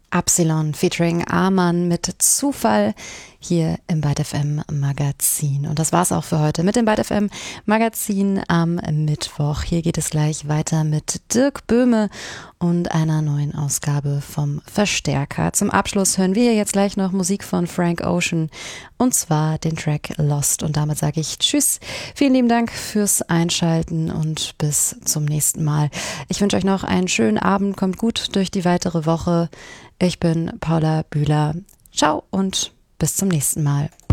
Absilon featuring Amann mit Zufall hier im Byte FM Magazin. Und das war's auch für heute mit dem Byte FM Magazin am Mittwoch. Hier geht es gleich weiter mit Dirk Böhme und einer neuen Ausgabe vom Verstärker. Zum Abschluss hören wir jetzt gleich noch Musik von Frank Ocean und zwar den Track Lost. Und damit sage ich Tschüss. Vielen lieben Dank fürs Einschalten und bis zum nächsten Mal. Ich wünsche euch noch einen schönen Abend. Kommt gut durch die weitere Woche. Ich bin Paula Bühler. Ciao und bis zum nächsten Mal.